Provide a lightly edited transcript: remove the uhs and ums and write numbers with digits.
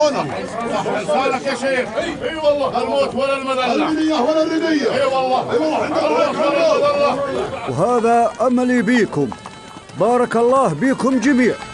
لسانك يا شيخ. اي والله الموت ولا المذله، الرنيه ولا الرديه. اي والله، اي والله. وهذا املي بيكم، بارك الله بيكم جميع.